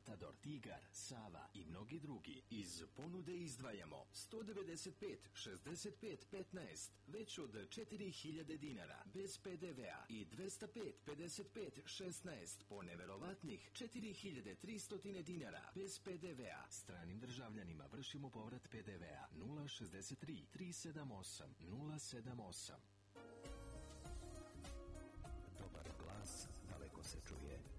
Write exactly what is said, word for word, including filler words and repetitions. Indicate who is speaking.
Speaker 1: Matador, Tigar, Sava i mnogi drugi. Iz ponude izdvajamo sto devedeset pet šezdeset pet petnaest već od četiri hiljade dinara bez pe de vea i dvesta pet pedeset pet šesnaest po neverovatnih četiri hiljade tristo dinara bez pe de vea. Stranim državljanima vršimo povrat pe de vea. Nula šezdeset tri tri sedam osam nula sedam osam. Dobar glas daleko se čuje.